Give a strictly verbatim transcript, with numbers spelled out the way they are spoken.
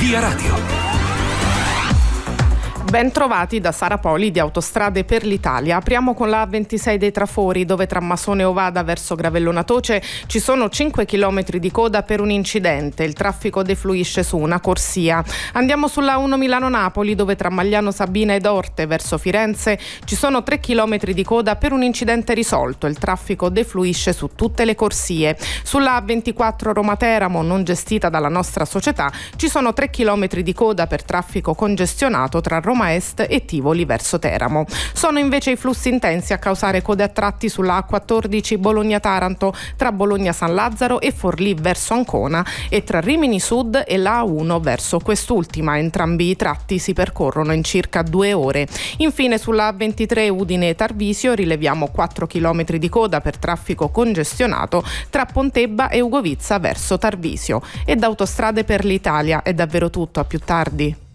Via Radio. Ben trovati da Sara Poli di Autostrade per l'Italia. Apriamo con la A ventisei dei Trafori, dove tra Massone e Ovada verso Gravellona Toce ci sono cinque chilometri di coda per un incidente. Il traffico defluisce su una corsia. Andiamo sulla uno Milano-Napoli, dove tra Magliano Sabina ed Orte verso Firenze ci sono tre chilometri di coda per un incidente risolto. Il traffico defluisce su tutte le corsie. Sulla A ventiquattro Roma-Teramo, non gestita dalla nostra società, ci sono tre chilometri di coda per traffico congestionato tra Roma Est e Tivoli verso Teramo. Sono invece i flussi intensi a causare code a tratti sulla A quattordici Bologna-Taranto, tra Bologna-San Lazzaro e Forlì verso Ancona e tra Rimini Sud e la A uno verso quest'ultima. Entrambi i tratti si percorrono in circa due ore. Infine sulla A ventitré Udine-Tarvisio rileviamo quattro chilometri di coda per traffico congestionato tra Pontebba e Ugovizza verso Tarvisio. E da Autostrade per l'Italia è davvero tutto, a più tardi.